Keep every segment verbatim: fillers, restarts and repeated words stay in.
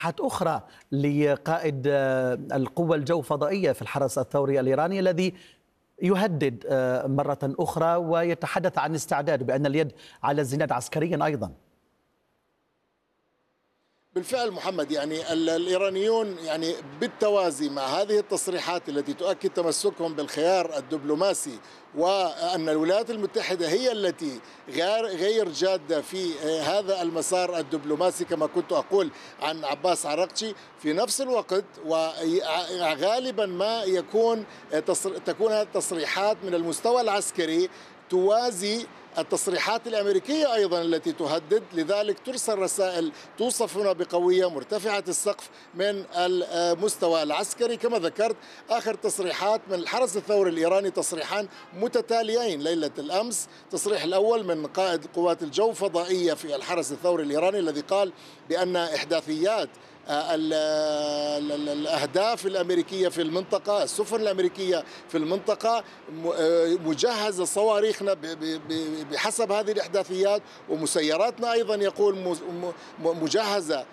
أخرى لقائد القوى الجوفضائية في الحرس الثوري الإيراني الذي يهدد مرة أخرى ويتحدث عن استعداد بأن اليد على الزناد عسكريا أيضا. بالفعل محمد، يعني الإيرانيون يعني بالتوازي مع هذه التصريحات التي تؤكد تمسكهم بالخيار الدبلوماسي وأن الولايات المتحدة هي التي غير غير جادة في هذا المسار الدبلوماسي كما كنت أقول عن عباس عراقجي، في نفس الوقت وغالبا ما يكون تكون هذه التصريحات من المستوى العسكري توازي التصريحات الأمريكية أيضا التي تهدد، لذلك ترسل رسائل توصف هنا بقوية مرتفعة السقف من المستوى العسكري. كما ذكرت آخر تصريحات من الحرس الثوري الإيراني تصريحان متتاليين ليلة الأمس، تصريح الأول من قائد قوات الجو فضائية في الحرس الثوري الإيراني الذي قال بأن إحداثيات الأهداف الأمريكية في المنطقة، السفن الأمريكية في المنطقة مجهزة صواريخنا بحسب هذه الإحداثيات، ومسيراتنا أيضا يقول مجهزة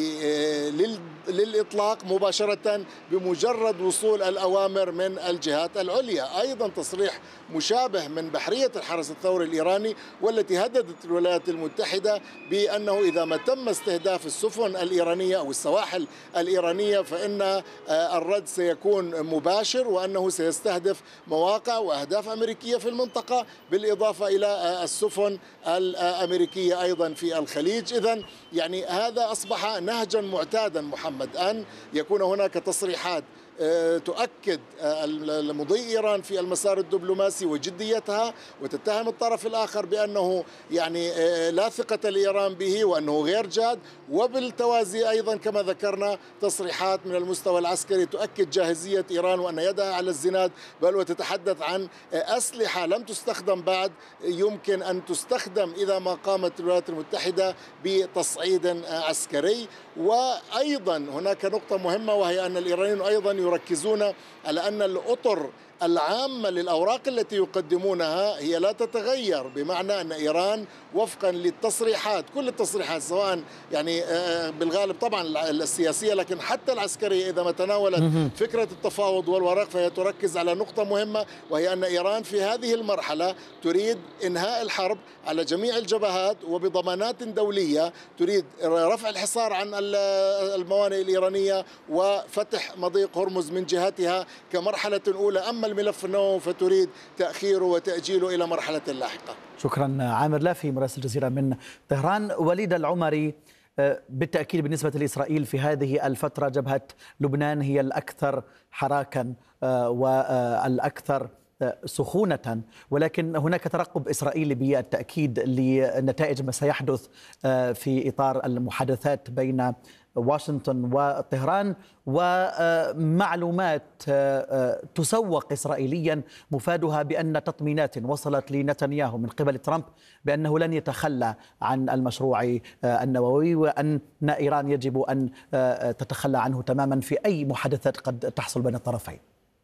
للإطلاق مباشرة بمجرد وصول الأوامر من الجهات العليا. أيضا تصريح مشابه من بحرية الحرس الثوري الإيراني والتي هددت الولايات المتحدة بأنه إذا ما تم استهداف السفن الإيرانية أو السواحل الإيرانية فإن الرد سيكون مباشر، وأنه سيستهدف مواقع وأهداف أمريكية في المنطقة بالإضافة إلى السفن الأمريكية أيضا في الخليج. إذن يعني هذا أصبح نهجا معتادا محمد، أن يكون هناك تصريحات تؤكد مضي إيران في المسار الدبلوماسي وجديتها، وتتهم الطرف الآخر بأنه يعني لا ثقة لإيران به وأنه غير جاد، وبالتوازي أيضا كما ذكرنا تصريحات من المستوى العسكري تؤكد جاهزية إيران وأن يدها على الزناد، بل وتتحدث عن أسلحة لم تستخدم بعد يمكن أن تستخدم إذا ما قامت الولايات المتحدة بتصعيد عسكري. وأيضا هناك نقطة مهمة وهي أن الإيرانيون أيضا يركزون على أن الأطر العامة للأوراق التي يقدمونها هي لا تتغير، بمعنى أن إيران وفقا للتصريحات كل التصريحات سواء يعني بالغالب طبعا السياسية لكن حتى العسكرية إذا ما تناولت فكرة التفاوض والورق فهي تركز على نقطة مهمة، وهي أن إيران في هذه المرحلة تريد إنهاء الحرب على جميع الجبهات وبضمانات دولية، تريد رفع الحصار عن الموانئ الإيرانية وفتح مضيق هرمز من جهتها كمرحلة أولى. أما الملف النووي فتريد تأخيره وتأجيله إلى مرحلة لاحقة. شكرا عامر لافي مراسل الجزيرة من طهران. وليد العمري، بالتأكيد بالنسبة لإسرائيل في هذه الفترة جبهة لبنان هي الأكثر حراكا والأكثر سخونة، ولكن هناك ترقب إسرائيلي بالتأكيد لنتائج ما سيحدث في إطار المحادثات بين واشنطن وطهران، ومعلومات تسوق إسرائيليا مفادها بأن تطمينات وصلت لنتنياهو من قبل ترامب بأنه لن يتخلى عن المشروع النووي، وأن إيران يجب أن تتخلى عنه تماما في أي محادثات قد تحصل بين الطرفين.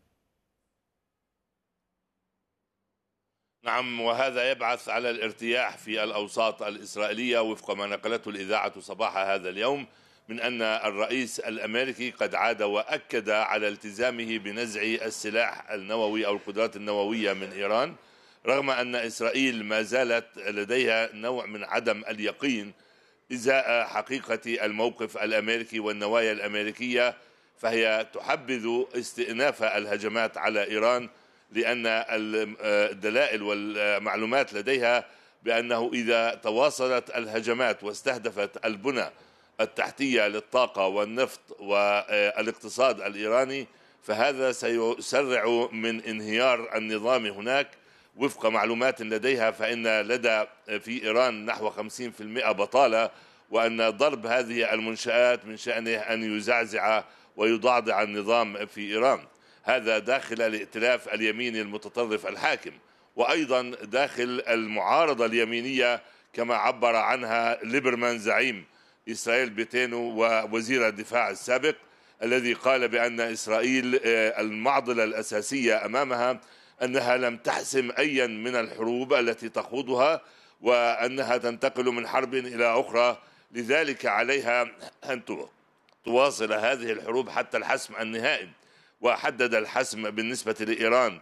نعم، وهذا يبعث على الارتياح في الأوساط الإسرائيلية وفق ما نقلته الإذاعة صباح هذا اليوم من أن الرئيس الأمريكي قد عاد وأكد على التزامه بنزع السلاح النووي أو القدرات النووية من إيران، رغم أن إسرائيل ما زالت لديها نوع من عدم اليقين إزاء حقيقة الموقف الأمريكي والنوايا الأمريكية، فهي تحبذ استئناف الهجمات على إيران، لأن الدلائل والمعلومات لديها بأنه إذا تواصلت الهجمات واستهدفت البنى التحتية للطاقة والنفط والاقتصاد الإيراني فهذا سيسرع من انهيار النظام هناك. وفق معلومات لديها فإن لدى في إيران نحو خمسين بالمئة بطالة، وأن ضرب هذه المنشآت من شأنه أن يزعزع ويضعضع النظام في إيران، هذا داخل الائتلاف اليميني المتطرف الحاكم، وأيضا داخل المعارضة اليمينية كما عبر عنها ليبرمان زعيم إسرائيل بيتينو ووزير الدفاع السابق، الذي قال بأن إسرائيل المعضلة الأساسية أمامها أنها لم تحسم أيا من الحروب التي تخوضها، وأنها تنتقل من حرب إلى أخرى، لذلك عليها أن تواصل هذه الحروب حتى الحسم النهائي. وحدد الحسم بالنسبة لإيران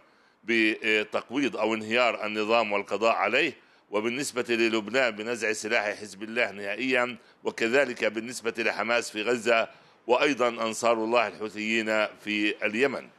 بتقويض أو انهيار النظام والقضاء عليه، وبالنسبة للبنان بنزع سلاح حزب الله نهائيا، وكذلك بالنسبة لحماس في غزة، وأيضا أنصار الله الحوثيين في اليمن.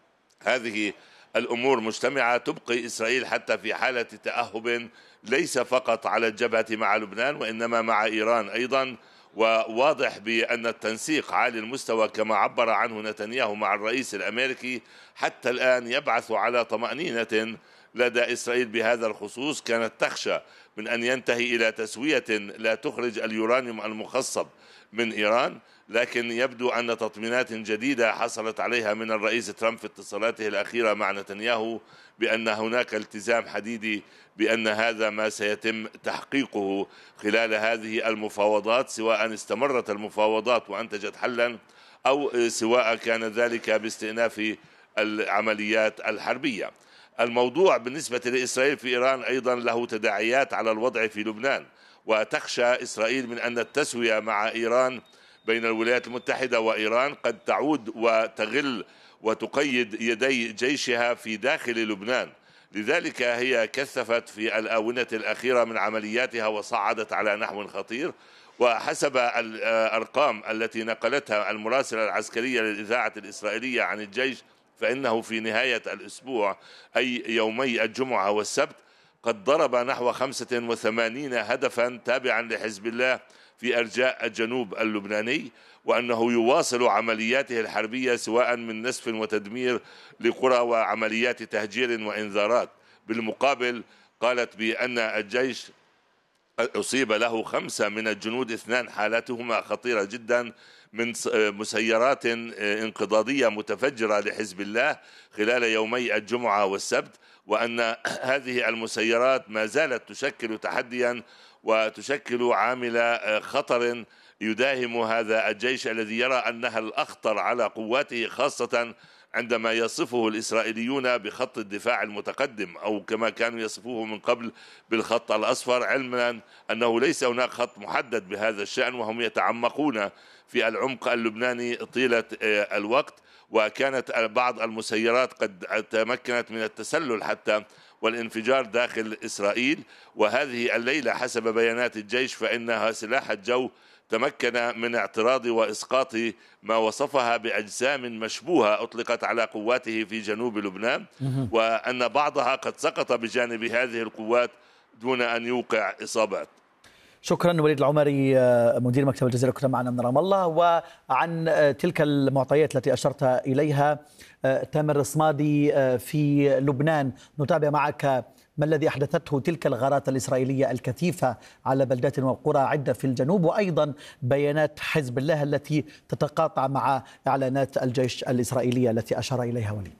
هذه الأمور مجتمعة تبقي إسرائيل حتى في حالة تأهب ليس فقط على الجبهة مع لبنان وإنما مع إيران أيضا. وواضح بأن التنسيق عالي المستوى كما عبر عنه نتنياهو مع الرئيس الأمريكي حتى الآن يبعث على طمأنينة لدى إسرائيل بهذا الخصوص. كانت تخشى من أن ينتهي إلى تسوية لا تخرج اليورانيوم المخصب من إيران، لكن يبدو أن تطمينات جديدة حصلت عليها من الرئيس ترامب في اتصالاته الأخيرة مع نتنياهو بأن هناك التزام حديدي بأن هذا ما سيتم تحقيقه خلال هذه المفاوضات، سواء استمرت المفاوضات وأنتجت حلا أو سواء كان ذلك باستئناف العمليات الحربية. الموضوع بالنسبة لإسرائيل في إيران أيضا له تداعيات على الوضع في لبنان، وتخشى إسرائيل من أن التسوية مع إيران بين الولايات المتحدة وإيران قد تعود وتغل وتقيد يدي جيشها في داخل لبنان. لذلك هي كثفت في الآونة الأخيرة من عملياتها وصعدت على نحو خطير. وحسب الأرقام التي نقلتها المراسلة العسكرية للإذاعة الإسرائيلية عن الجيش، فإنه في نهاية الأسبوع أي يومي الجمعة والسبت قد ضرب نحو خمسة وثمانين هدفا تابعا لحزب الله في أرجاء الجنوب اللبناني، وأنه يواصل عملياته الحربية سواء من نسف وتدمير لقرى وعمليات تهجير وإنذارات. بالمقابل قالت بأن الجيش أصيب له خمسة من الجنود، اثنان حالاتهما خطيرة جدا من مسيرات انقضاضية متفجرة لحزب الله خلال يومي الجمعة والسبت، وأن هذه المسيرات ما زالت تشكل تحديا وتشكل عامل خطر يداهم هذا الجيش الذي يرى أنها الأخطر على قواته، خاصة عندما يصفه الإسرائيليون بخط الدفاع المتقدم أو كما كانوا يصفوه من قبل بالخط الأصفر، علما أنه ليس هناك خط محدد بهذا الشأن، وهم يتعمقون في العمق اللبناني طيلة الوقت. وكانت بعض المسيرات قد تمكنت من التسلل حتى والانفجار داخل إسرائيل. وهذه الليلة حسب بيانات الجيش فإنها سلاح الجو تمكن من اعتراض وإسقاط ما وصفها بأجسام مشبوهة أطلقت على قواته في جنوب لبنان، وأن بعضها قد سقط بجانب هذه القوات دون أن يوقع إصابات. شكرا وليد العمري مدير مكتب الجزيرة، كنت معنا من رام الله. وعن تلك المعطيات التي أشرت إليها، تامر الصمادي في لبنان، نتابع معك ما الذي أحدثته تلك الغارات الإسرائيلية الكثيفة على بلدات وقرى عدة في الجنوب، وأيضا بيانات حزب الله التي تتقاطع مع إعلانات الجيش الإسرائيلية التي أشار إليها وليد.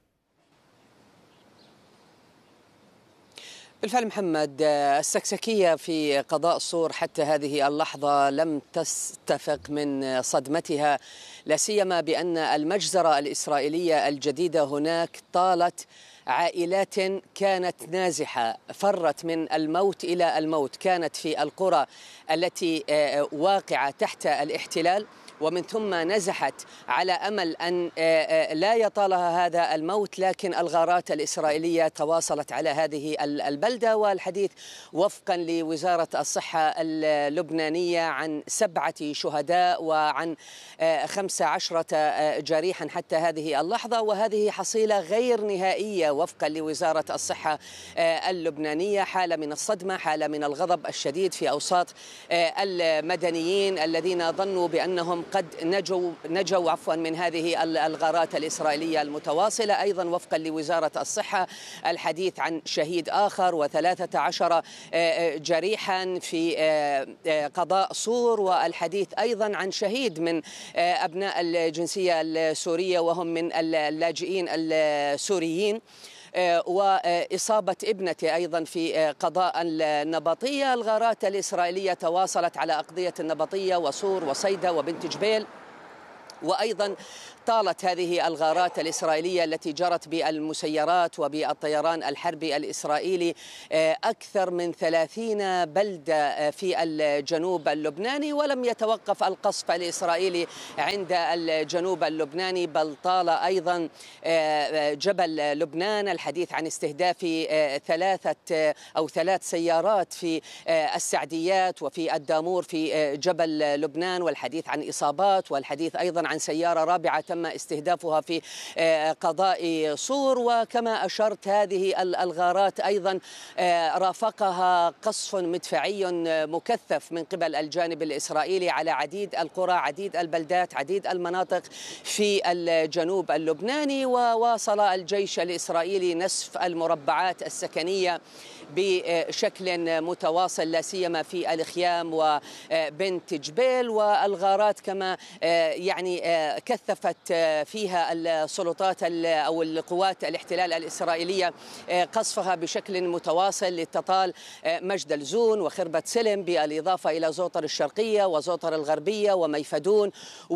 بالفعل محمد، السكسكية في قضاء صور حتى هذه اللحظة لم تستفق من صدمتها، لا سيما بأن المجزرة الإسرائيلية الجديدة هناك طالت عائلات كانت نازحة، فرت من الموت إلى الموت، كانت في القرى التي واقعة تحت الاحتلال، ومن ثم نزحت على أمل أن لا يطالها هذا الموت، لكن الغارات الإسرائيلية تواصلت على هذه البلدة. والحديث وفقا لوزارة الصحة اللبنانية عن سبعة شهداء وعن خمس عشرة جريحا حتى هذه اللحظة، وهذه حصيلة غير نهائية وفقا لوزارة الصحة اللبنانية. حالة من الصدمة، حالة من الغضب الشديد في أوساط المدنيين الذين ظنوا بأنهم قد نجوا نجوا عفوا من هذه الغارات الإسرائيلية المتواصلة. أيضا وفقا لوزارة الصحة الحديث عن شهيد آخر وثلاثة عشر جريحا في قضاء صور، والحديث أيضا عن شهيد من أبناء الجنسية السورية وهم من اللاجئين السوريين، وإصابة ابنته أيضا في قضاء النبطية. الغارات الإسرائيلية تواصلت على أقضية النبطية وصور وصيدا وبنت جبيل، وأيضا طالت هذه الغارات الإسرائيلية التي جرت بالمسيرات وبالطيران الحربي الإسرائيلي أكثر من ثلاثين بلدة في الجنوب اللبناني، ولم يتوقف القصف الإسرائيلي عند الجنوب اللبناني، بل طال أيضا جبل لبنان. الحديث عن استهداف ثلاثة أو ثلاث سيارات في السعديات وفي الدامور في جبل لبنان، والحديث عن إصابات، والحديث أيضا عن سيارة رابعة تم استهدافها في قضاء صور. وكما أشرت هذه الغارات أيضا رافقها قصف مدفعي مكثف من قبل الجانب الإسرائيلي على عديد القرى، عديد البلدات، عديد المناطق في الجنوب اللبناني. وواصل الجيش الإسرائيلي نسف المربعات السكنية بشكل متواصل، لا سيما في الخيام وبنت جبيل. والغارات كما يعني كثفت فيها السلطات أو القوات الاحتلال الإسرائيلية قصفها بشكل متواصل لتطال مجد الزون وخربة سلم، بالإضافة إلى زوطر الشرقية وزوطر الغربية وميفدون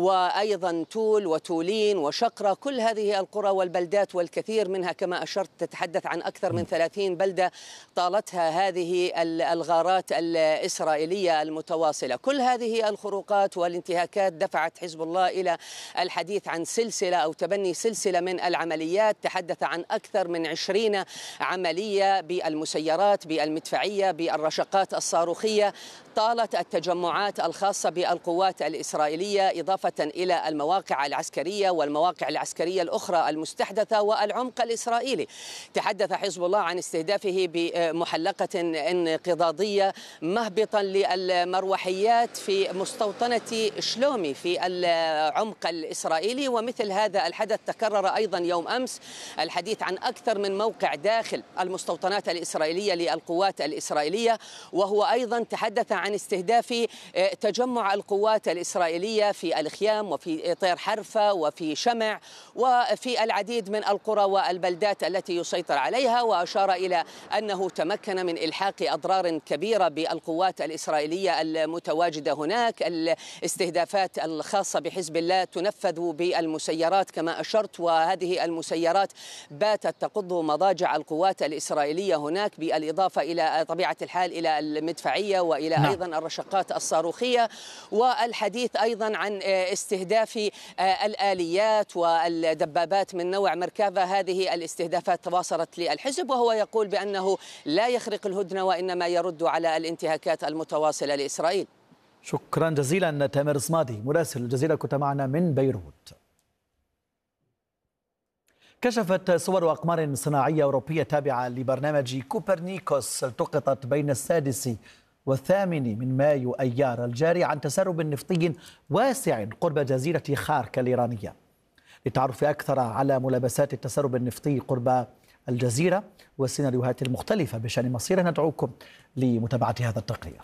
وأيضا تول وتولين وشقرة. كل هذه القرى والبلدات والكثير منها كما أشرت تتحدث عن أكثر من ثلاثين بلدة طالتها هذه الغارات الإسرائيلية المتواصلة. كل هذه الخروقات والانتهاكات دفعت حزب الله إلى الحديث عن سلسلة أو تبني سلسلة من العمليات. تحدث عن أكثر من عشرين عملية بالمسيرات، بالمدفعية، بالرشقات الصاروخية، طالت التجمعات الخاصة بالقوات الإسرائيلية، إضافة إلى المواقع العسكرية والمواقع العسكرية الأخرى المستحدثة والعمق الإسرائيلي. تحدث حزب الله عن استهدافه بمحلقة انقضاضية مهبطا للمروحيات في مستوطنة شلومي في العمق الإسرائيلي. ومثل هذا الحدث تكرر أيضا يوم أمس، الحديث عن أكثر من موقع داخل المستوطنات الإسرائيلية للقوات الإسرائيلية، وهو أيضا تحدث عن استهداف تجمع القوات الإسرائيلية في الخيام وفي طير حرفة وفي شمع وفي العديد من القرى والبلدات التي يسيطر عليها. وأشار إلى أنه تمكن من إلحاق أضرار كبيرة بالقوات الإسرائيلية المتواجدة هناك. الاستهدافات الخاصة بحزب الله تنفذ بالمسيرات كما أشرت، وهذه المسيرات باتت تقض مضاجع القوات الإسرائيلية هناك، بالإضافة إلى طبيعة الحال إلى المدفعية وإلى نعم. أيضا الرشقات الصاروخية. والحديث أيضا عن استهداف الآليات والدبابات من نوع مركافة. هذه الاستهدافات تواصلت للحزب، وهو يقول بأنه لا يخرق الهدنة وإنما يرد على الانتهاكات المتواصلة لإسرائيل. شكرا جزيلا تامر صمادي مراسل الجزيرة، كنت معنا من بيروت. كشفت صور وأقمار صناعية أوروبية تابعة لبرنامج كوبرنيكوس التقطت بين السادس والثامن من مايو أيار الجاري عن تسرب نفطي واسع قرب جزيرة خارك الإيرانية. للتعرف أكثر على ملابسات التسرب النفطي قرب الجزيرة والسيناريوهات المختلفة بشأن مصيره ندعوكم لمتابعة هذا التقرير.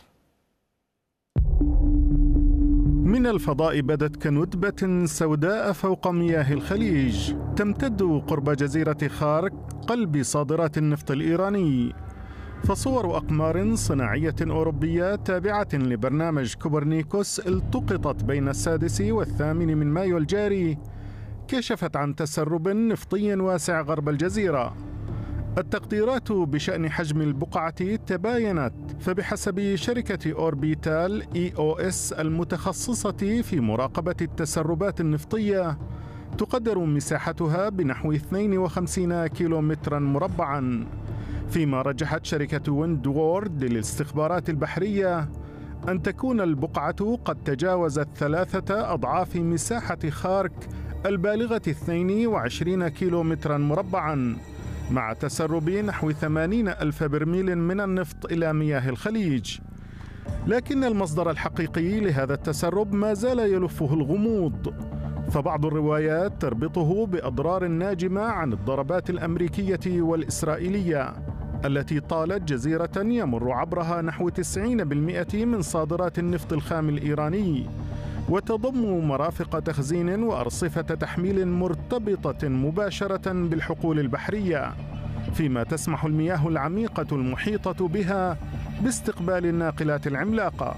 من الفضاء بدت كندبة سوداء فوق مياه الخليج تمتد قرب جزيرة خارك قلب صادرات النفط الإيراني. فصور أقمار صناعية أوروبية تابعة لبرنامج كوبرنيكوس التقطت بين السادس والثامن من مايو الجاري كشفت عن تسرب نفطي واسع غرب الجزيرة. التقديرات بشأن حجم البقعة تباينت، فبحسب شركة أوربيتال إي أو إس المتخصصة في مراقبة التسربات النفطية تقدر مساحتها بنحو اثنين وخمسين كيلومترا مربعا، فيما رجحت شركة ويندوورد للاستخبارات البحرية أن تكون البقعة قد تجاوزت ثلاثة أضعاف مساحة خارك البالغة اثنين وعشرين كيلومترا مربعا، مع تسرب نحو ثمانين ألف برميل من النفط إلى مياه الخليج. لكن المصدر الحقيقي لهذا التسرب ما زال يلفه الغموض، فبعض الروايات تربطه بأضرار ناجمة عن الضربات الأمريكية والإسرائيلية التي طالت جزيرة يمر عبرها نحو تسعين بالمئة من صادرات النفط الخام الإيراني، وتضم مرافق تخزين وأرصفة تحميل مرتبطة مباشرة بالحقول البحرية، فيما تسمح المياه العميقة المحيطة بها باستقبال الناقلات العملاقة.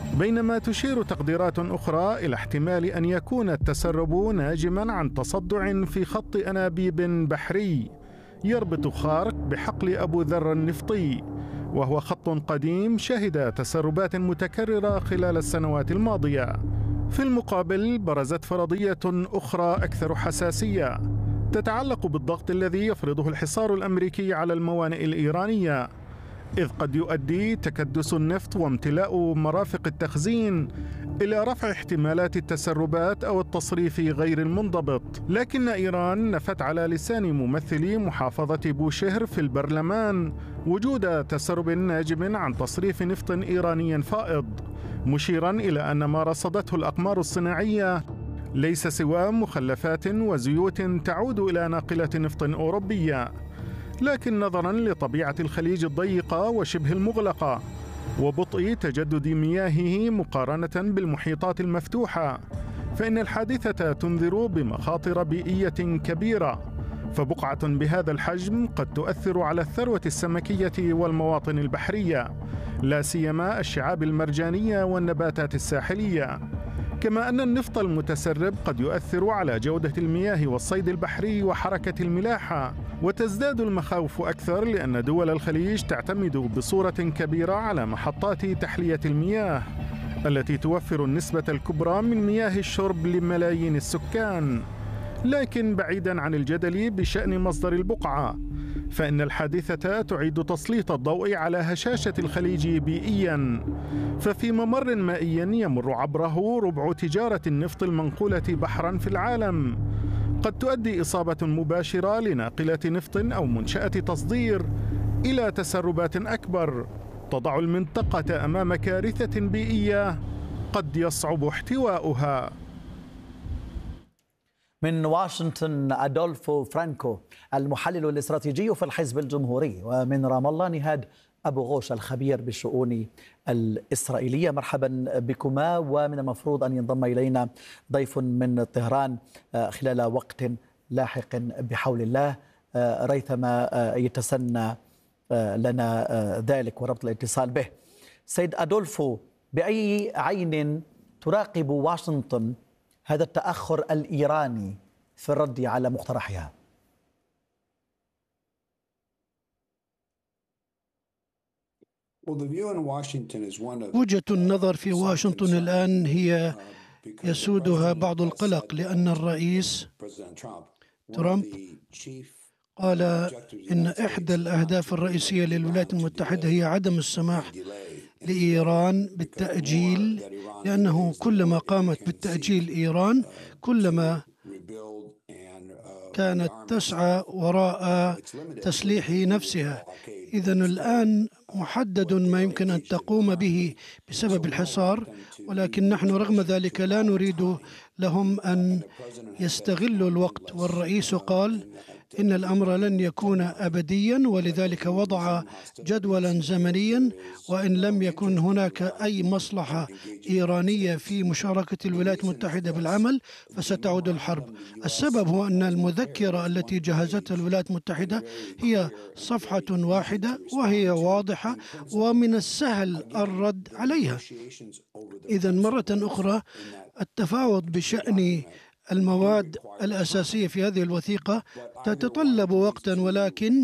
بينما تشير تقديرات أخرى إلى احتمال أن يكون التسرب ناجماً عن تصدع في خط أنابيب بحري يربط خارق بحقل أبو ذر النفطي، وهو خط قديم شهد تسربات متكررة خلال السنوات الماضية. في المقابل برزت فرضية أخرى أكثر حساسية تتعلق بالضغط الذي يفرضه الحصار الأمريكي على الموانئ الإيرانية، إذ قد يؤدي تكدس النفط وامتلاء مرافق التخزين إلى رفع احتمالات التسربات أو التصريف غير المنضبط. لكن إيران نفت على لسان ممثلي محافظة بوشهر في البرلمان وجود تسرب ناجم عن تصريف نفط إيراني فائض، مشيرا إلى أن ما رصدته الأقمار الصناعية ليس سوى مخلفات وزيوت تعود إلى ناقلة نفط أوروبية. لكن نظراً لطبيعة الخليج الضيقة وشبه المغلقة وبطء تجدد مياهه مقارنة بالمحيطات المفتوحة، فإن الحادثة تنذر بمخاطر بيئية كبيرة، فبقعة بهذا الحجم قد تؤثر على الثروة السمكية والمواطن البحرية، لا سيما الشعاب المرجانية والنباتات الساحلية. كما أن النفط المتسرب قد يؤثر على جودة المياه والصيد البحري وحركة الملاحة، وتزداد المخاوف أكثر لأن دول الخليج تعتمد بصورة كبيرة على محطات تحلية المياه التي توفر النسبة الكبرى من مياه الشرب لملايين السكان. لكن بعيداً عن الجدل بشأن مصدر البقعة، فإن الحادثة تعيد تسليط الضوء على هشاشة الخليج بيئياً، ففي ممر مائي يمر عبره ربع تجارة النفط المنقولة بحراً في العالم قد تؤدي إصابة مباشرة لناقلة نفط أو منشأة تصدير إلى تسربات أكبر تضع المنطقة أمام كارثة بيئية قد يصعب احتواؤها. من واشنطن أدولفو فرانكو المحلل الاستراتيجي في الحزب الجمهوري، ومن رام الله نهاد أبو غوش الخبير بالشؤون الإسرائيلية. مرحبا بكما، ومن المفروض أن ينضم إلينا ضيف من طهران خلال وقت لاحق بحول الله، ريثما يتسنى لنا ذلك وربط الاتصال به. سيد أدولفو، بأي عين تراقب واشنطن هذا التأخر الإيراني في الرد على مقترحها؟ وجهة النظر في واشنطن الآن هي يسودها بعض القلق، لأن الرئيس ترامب قال إن إحدى الأهداف الرئيسية للولايات المتحدة هي عدم السماح لإيران بالتأجيل، لأنه كلما قامت بالتأجيل إيران كلما كانت تسعى وراء تسليح نفسها. إذن الآن محدد ما يمكن أن تقوم به بسبب الحصار، ولكن نحن رغم ذلك لا نريد لهم أن يستغلوا الوقت. والرئيس قال إن الأمر لن يكون أبديا، ولذلك وضع جدولا زمنيا، وإن لم يكن هناك أي مصلحة إيرانية في مشاركة الولايات المتحدة بالعمل فستعود الحرب. السبب هو أن المذكرة التي جهزتها الولايات المتحدة هي صفحة واحدة وهي واضحة ومن السهل الرد عليها. إذن مرة أخرى التفاوض بشأن المواد الأساسية في هذه الوثيقة تتطلب وقتا، ولكن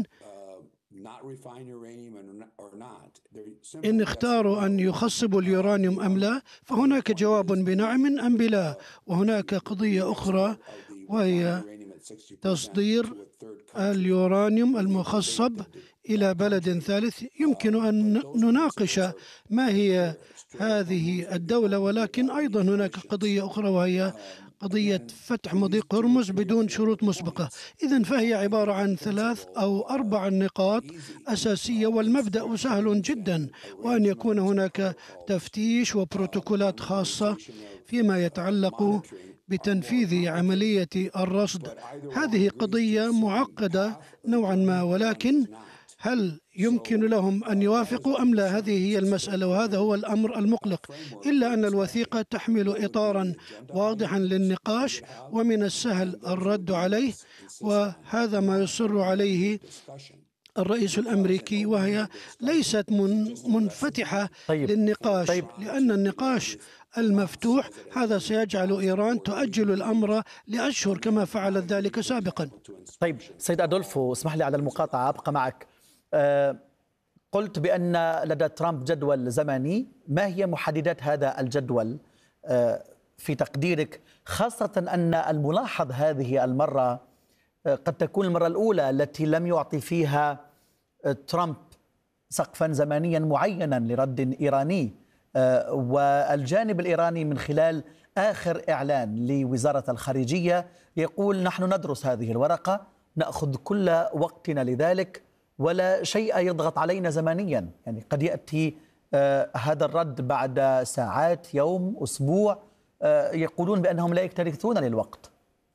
إن اختاروا أن يخصبوا اليورانيوم أم لا فهناك جواب بنعم أم بلا. وهناك قضية أخرى وهي تصدير اليورانيوم المخصب إلى بلد ثالث. يمكن أن نناقش ما هي هذه الدولة، ولكن أيضا هناك قضية أخرى وهي قضية فتح مضيق هرمز بدون شروط مسبقة. إذن فهي عبارة عن ثلاث أو أربع نقاط أساسية، والمبدأ سهل جدا، وأن يكون هناك تفتيش وبروتوكولات خاصة فيما يتعلق بتنفيذ عملية الرصد. هذه قضية معقدة نوعا ما، ولكن هل يمكن لهم أن يوافقوا أم لا؟ هذه هي المسألة، وهذا هو الأمر المقلق. إلا أن الوثيقة تحمل إطارا واضحا للنقاش ومن السهل الرد عليه، وهذا ما يصر عليه الرئيس الأمريكي، وهي ليست من منفتحة طيب. للنقاش طيب. لأن النقاش المفتوح هذا سيجعل إيران تؤجل الأمر لأشهر كما فعلت ذلك سابقا. طيب سيد أدولفو، اسمح لي على المقاطعة أبقى معك. أه قلت بأن لدى ترامب جدول زمني، ما هي محددات هذا الجدول أه في تقديرك، خاصة أن الملاحظ هذه المرة أه قد تكون المرة الأولى التي لم يعطي فيها ترامب سقفا زمنيا معينا لرد إيراني، أه والجانب الإيراني من خلال آخر إعلان لوزارة الخارجية يقول نحن ندرس هذه الورقة، نأخذ كل وقتنا لذلك ولا شيء يضغط علينا زمنيا. يعني قد يأتي آه هذا الرد بعد ساعات، يوم، أسبوع. آه يقولون بأنهم لا يكترثون للوقت.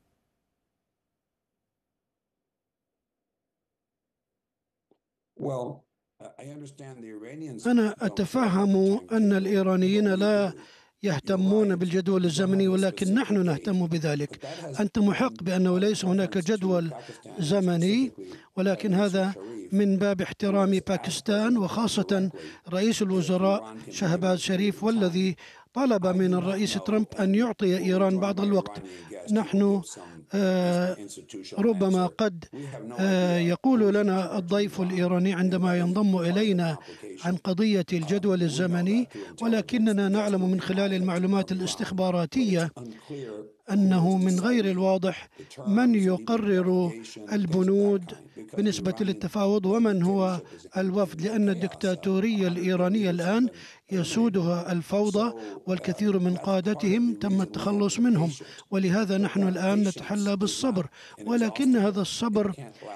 أنا أتفهم أن الإيرانيين لا يهتمون بالجدول الزمني، ولكن نحن نهتم بذلك. أنت محق بأنه ليس هناك جدول زمني، ولكن هذا من باب احترام باكستان وخاصة رئيس الوزراء شهباز شريف، والذي طلب من الرئيس ترامب أن يعطي إيران بعض الوقت. نحن آه ربما قد آه يقول لنا الضيف الإيراني عندما ينضم إلينا عن قضية الجدول الزمني، ولكننا نعلم من خلال المعلومات الاستخباراتية أنه من غير الواضح من يقرر البنود بالنسبة للتفاوض ومن هو الوفد، لأن الدكتاتورية الإيرانية الآن يسودها الفوضى والكثير من قادتهم تم التخلص منهم، ولهذا نحن الآن نتحلى بالصبر، ولكن هذا الصبر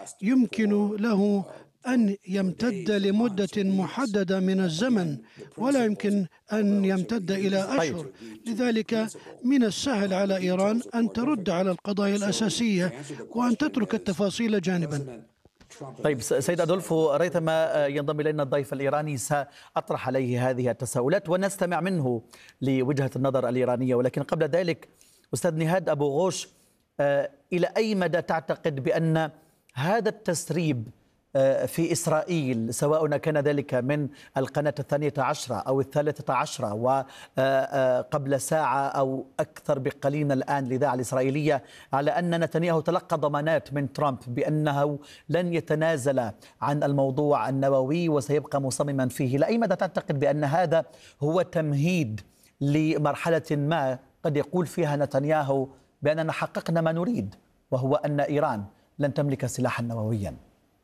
يمكن له أن يمتد لمدة محددة من الزمن ولا يمكن أن يمتد إلى أشهر. لذلك من السهل على إيران أن ترد على القضايا الأساسية وأن تترك التفاصيل جانبا. طيب سيد أدولفو، ريثما ينضم إلينا الضيف الإيراني سأطرح عليه هذه التساؤلات ونستمع منه لوجهة النظر الإيرانية، ولكن قبل ذلك أستاذ نهاد أبو غوش، إلى أي مدى تعتقد بأن هذا التسريب في إسرائيل، سواء كان ذلك من القناة الثانية عشرة أو الثالثة عشرة وقبل ساعة أو أكثر بقليل الآن الإذاعة الإسرائيلية، على أن نتنياهو تلقى ضمانات من ترامب بأنه لن يتنازل عن الموضوع النووي وسيبقى مصمما فيه، لأي مدى تعتقد بأن هذا هو تمهيد لمرحلة ما قد يقول فيها نتنياهو بأننا حققنا ما نريد، وهو أن إيران لن تملك سلاحا نوويا؟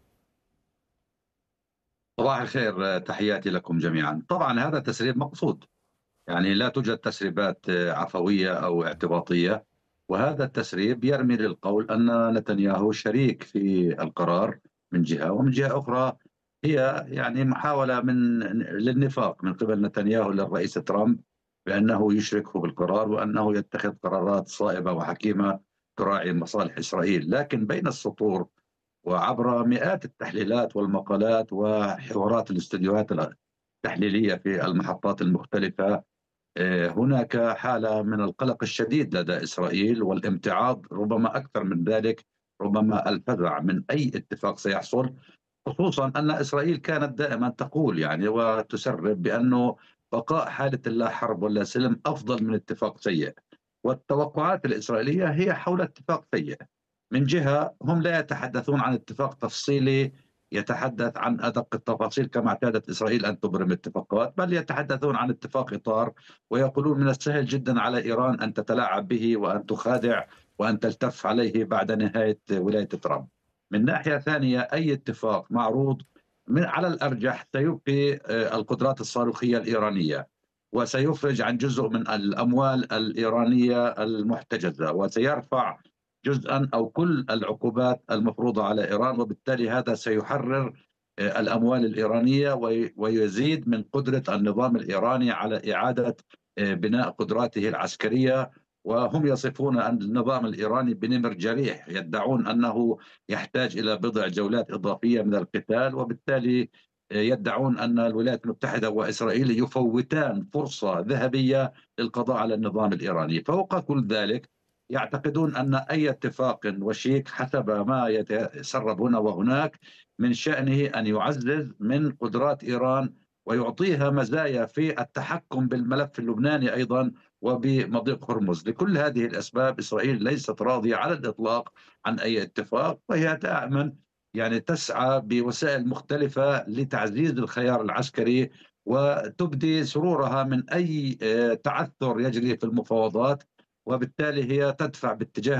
صباح الخير، تحياتي لكم جميعا. طبعا هذا تسريب مقصود، يعني لا توجد تسريبات عفوية أو اعتباطية، وهذا التسريب يرمي للقول أن نتنياهو شريك في القرار من جهة، ومن جهة أخرى هي يعني محاولة من للنفاق من قبل نتنياهو للرئيس ترامب بأنه يشركه بالقرار وأنه يتخذ قرارات صائبة وحكيمة تراعي مصالح إسرائيل. لكن بين السطور وعبر مئات التحليلات والمقالات وحوارات الاستديوهات التحليلية في المحطات المختلفة، هناك حالة من القلق الشديد لدى إسرائيل والامتعاض، ربما أكثر من ذلك، ربما الفزع من أي اتفاق سيحصل، خصوصا أن إسرائيل كانت دائما تقول يعني وتسرب بأنه بقاء حالة لا حرب ولا سلم أفضل من اتفاق سيء، والتوقعات الإسرائيلية هي حول اتفاق سيء. من جهة هم لا يتحدثون عن اتفاق تفصيلي يتحدث عن أدق التفاصيل كما اعتادت إسرائيل أن تبرم اتفاقات، بل يتحدثون عن اتفاق إطار، ويقولون من السهل جدا على إيران أن تتلاعب به وأن تخادع وأن تلتف عليه بعد نهاية ولاية ترامب. من ناحية ثانية أي اتفاق معروض من على الأرجح سيبقي القدرات الصاروخية الإيرانية وسيفرج عن جزء من الأموال الإيرانية المحتجزة وسيرفع جزءا أو كل العقوبات المفروضة على إيران، وبالتالي هذا سيحرر الأموال الإيرانية ويزيد من قدرة النظام الإيراني على إعادة بناء قدراته العسكرية. وهم يصفون أن النظام الإيراني بنمر جريح، يدعون أنه يحتاج إلى بضع جولات إضافية من القتال، وبالتالي يدعون أن الولايات المتحدة وإسرائيل يفوتان فرصة ذهبية للقضاء على النظام الإيراني. فوق كل ذلك يعتقدون أن أي اتفاق وشيك حسب ما يتسرب هنا وهناك من شأنه أن يعزز من قدرات إيران ويعطيها مزايا في التحكم بالملف اللبناني أيضا وبمضيق هرمز. لكل هذه الأسباب إسرائيل ليست راضية على الإطلاق عن أي اتفاق، وهي دائما يعني تسعى بوسائل مختلفة لتعزيز الخيار العسكري وتبدي سرورها من أي تعثر يجري في المفاوضات، وبالتالي هي تدفع باتجاه